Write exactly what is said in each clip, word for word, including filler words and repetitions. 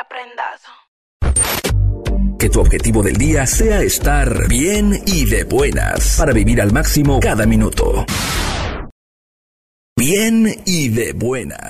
prendazo. Que tu objetivo del día sea estar bien y de buenas para vivir al máximo cada minuto. Bien y de buenas.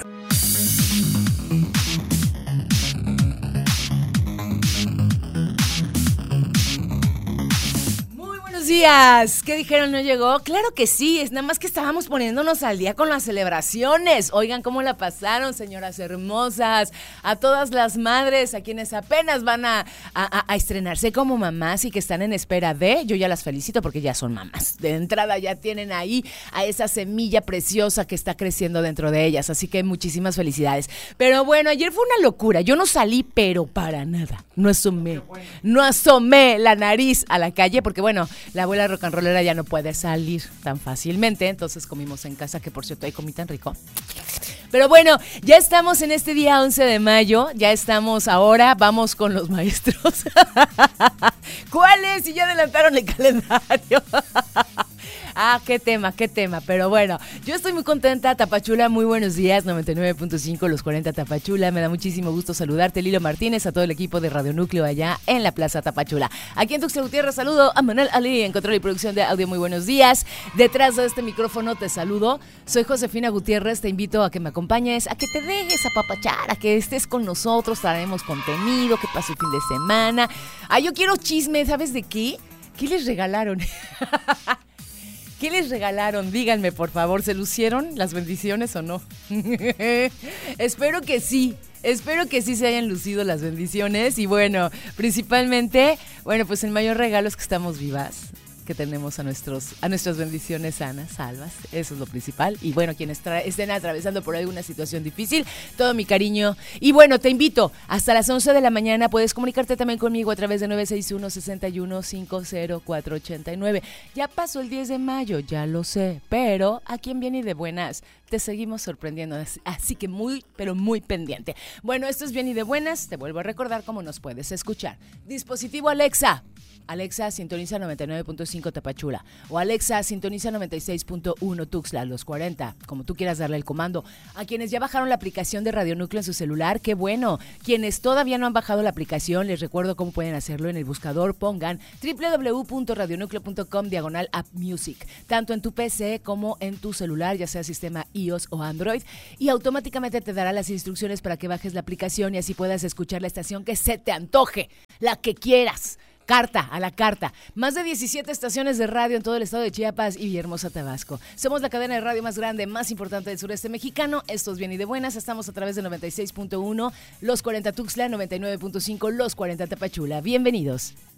Buenos días. ¿Qué dijeron? ¿No llegó? Claro que sí, es nada más que estábamos poniéndonos al día con las celebraciones. Oigan, ¿cómo la pasaron, señoras hermosas? A todas las madres, a quienes apenas van a, a, a estrenarse como mamás y que están en espera de, yo ya las felicito porque ya son mamás. De entrada ya tienen ahí a esa semilla preciosa que está creciendo dentro de ellas, así que muchísimas felicidades. Pero bueno, ayer fue una locura. Yo no salí, pero para nada. No asomé, no asomé la nariz a la calle porque bueno, la abuela rock and rollera ya no puede salir tan fácilmente, entonces comimos en casa, que por cierto ahí comí tan rico. Pero bueno, ya estamos en este día once de mayo, ya estamos ahora, vamos con los maestros. ¿Cuáles? Y ya adelantaron el calendario. Ah, qué tema, qué tema, pero bueno, yo estoy muy contenta. Tapachula, muy buenos días, noventa y nueve punto cinco, los cuarenta Tapachula, me da muchísimo gusto saludarte, Lilo Martínez, a todo el equipo de Radio Núcleo allá en la Plaza Tapachula. Aquí en Tuxtla Gutiérrez saludo a Manuel Ali en control y producción de audio, muy buenos días. Detrás de este micrófono te saludo, soy Josefina Gutiérrez, te invito a que me acompañes, a que te dejes apapachar, a que estés con nosotros, traemos contenido, que pasó el fin de semana. Ah, yo quiero chisme, ¿sabes de qué? ¿Qué les regalaron? ¿Qué les regalaron? Díganme, por favor, ¿se lucieron las bendiciones o no? Espero que sí, espero que sí se hayan lucido las bendiciones y bueno, principalmente, bueno, pues el mayor regalo es que estamos vivas, que tenemos a nuestros a nuestras bendiciones sanas, salvas, eso es lo principal. Y bueno, quienes tra- estén atravesando por alguna situación difícil, todo mi cariño. Y bueno, te invito, hasta las once de la mañana puedes comunicarte también conmigo a través de nueve seis uno, seis uno, cinco cero cuatro ocho nueve. Ya pasó el diez de mayo, ya lo sé, pero a quien viene y de buenas, te seguimos sorprendiendo, así que muy, pero muy pendiente. Bueno, esto es Bien y de Buenas, te vuelvo a recordar cómo nos puedes escuchar. Dispositivo Alexa. Alexa, sintoniza noventa y nueve punto cinco Tapachula. O Alexa, sintoniza noventa y seis punto uno Tuxtla, los cuarenta. Como tú quieras darle el comando. A quienes ya bajaron la aplicación de Radio Núcleo en su celular, qué bueno. Quienes todavía no han bajado la aplicación, les recuerdo cómo pueden hacerlo en el buscador. Pongan doble u doble u doble u punto radio núcleo punto com diagonal app music. Tanto en tu P C como en tu celular, ya sea sistema iOS o Android. Y automáticamente te dará las instrucciones para que bajes la aplicación y así puedas escuchar la estación que se te antoje. La que quieras. Carta, a la carta. Más de diecisiete estaciones de radio en todo el estado de Chiapas y Villahermosa, Tabasco. Somos la cadena de radio más grande, más importante del sureste mexicano. Esto es Bien y de Buenas. Estamos a través de noventa y seis punto uno, los cuarenta Tuxtla, noventa y nueve punto cinco, los cuarenta Tapachula. Bienvenidos.